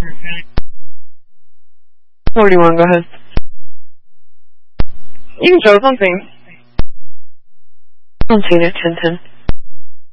What do you want? Go ahead. You can show something. I don't see it, Tintin.